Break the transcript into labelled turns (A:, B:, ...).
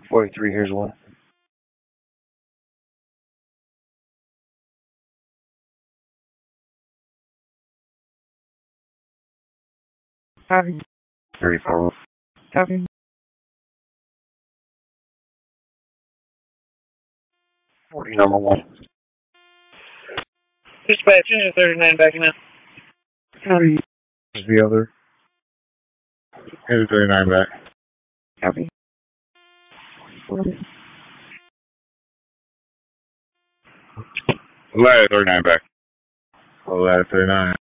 A: 43, here's one. Copy. 34. Copy. 40, number 1. Dispatch, engine 39 backing up. Copy. There's the other. Engine 39 back. Copy. 40. Ladder 39 back. Ladder 39.